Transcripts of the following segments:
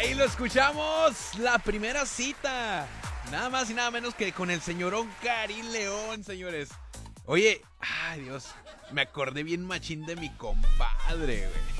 Ahí lo escuchamos, la primera cita. Nada más y nada menos que con el señorón Karim León, señores. Oye, ay Dios, me acordé bien machín de mi compadre, güey.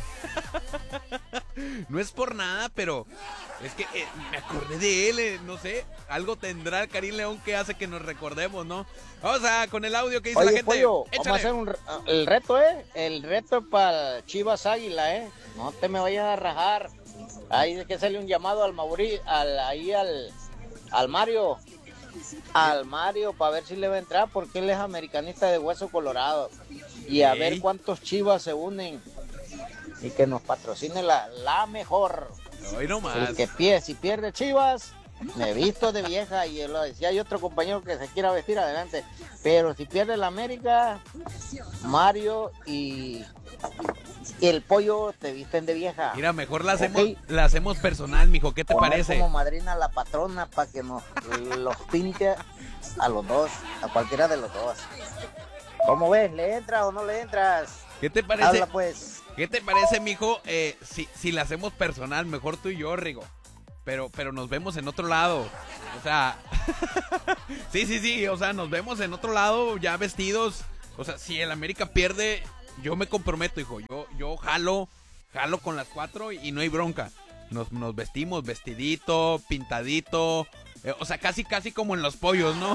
No es por nada, pero es que me acordé de él, no sé, algo tendrá Karim León que hace que nos recordemos, ¿no? Vamos con el audio que dice la gente. Pollo, Échale. vamos a hacer el reto, el reto para Chivas Águila, no te me vayas a rajar. Ahí hay que hacerle un llamado al Mauri, al Mario, para ver si le va a entrar, porque él es americanista de hueso colorado. Y a ver cuántos Chivas se unen y que nos patrocine la mejor. Hoy no más. El que si pierde Chivas, me visto de vieja. Y lo decía, hay otro compañero que se quiera vestir adelante. Pero si pierde la América, Mario y el Pollo te visten de vieja. Mira, mejor la hacemos personal, mijo. ¿Qué te parece? Como madrina la patrona para que nos los pinte a los dos, a cualquiera de los dos. ¿Cómo ves? ¿Le entras o no le entras? ¿Qué te parece? Habla pues. ¿Qué te parece, mijo? Si la hacemos personal, mejor tú y yo, Rigo. Pero nos vemos en otro lado. O sea, sí, o sea, nos vemos en otro lado ya vestidos. O sea, si el América pierde, yo me comprometo, hijo. Yo jalo con las 4 y no hay bronca. Nos vestimos vestidito, pintadito. O sea, casi como en los pollos, ¿no?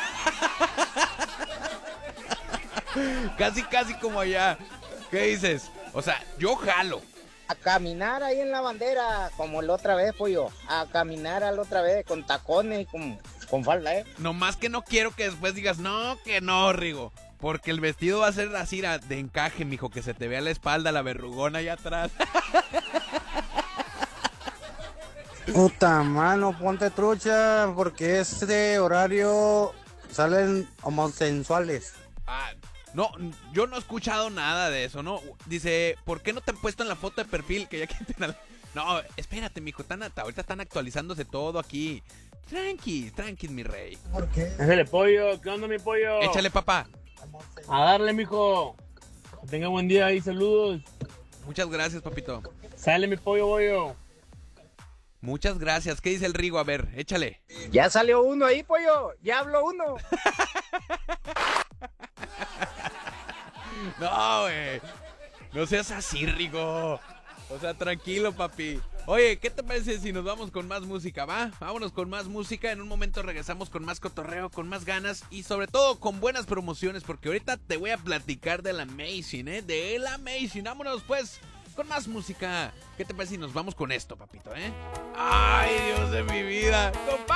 Casi como allá. ¿Qué dices? O sea, yo jalo. A caminar ahí en la bandera, como la otra vez, Pollo. A caminar a la otra vez, con tacones, con falda, Nomás que no quiero que después digas, no, que no, Rigo. Porque el vestido va a ser así de encaje, mijo, que se te vea la espalda, la verrugona allá atrás. Puta mano, ponte trucha, porque este horario salen homosexuales. No, yo no he escuchado nada de eso, ¿no? Dice, ¿por qué no te han puesto en la foto de perfil? Que ya que No, espérate, mijo, ahorita están actualizándose todo aquí. Tranqui, mi rey. ¿Por qué? Échale, Pollo, ¿qué onda, mi pollo? Échale, papá. A darle, mijo. Que tenga buen día y saludos. Muchas gracias, papito. Sale, mi pollo. Muchas gracias. ¿Qué dice el Rigo? A ver, échale. Ya salió uno ahí, Pollo. Ya habló uno. No, güey. No seas así, Rigo. O sea, tranquilo, papi. Oye, ¿qué te parece si nos vamos con más música, va? Vámonos con más música. En un momento regresamos con más cotorreo, con más ganas y sobre todo con buenas promociones, porque ahorita te voy a platicar de la Amazing, de la Amazing. Vámonos, pues, con más música. ¿Qué te parece si nos vamos con esto, papito, Ay, Dios de mi vida, compa.